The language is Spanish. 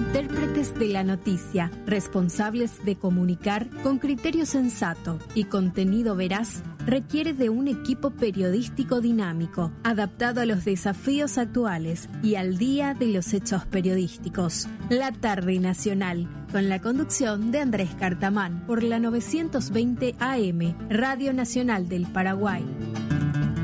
intérpretes de la noticia, responsables de comunicar con criterio sensato y contenido veraz, requiere de un equipo periodístico dinámico, adaptado a los desafíos actuales y al día de los hechos periodísticos. La Tarde Nacional, con la conducción de Andrés Cartamán, por la 920 AM, Radio Nacional del Paraguay.